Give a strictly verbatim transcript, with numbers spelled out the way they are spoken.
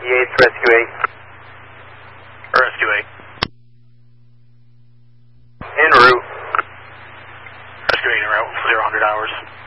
Yates, Rescue eight. Rescue eight. En route. Rescue eight en route, zero hundred hours.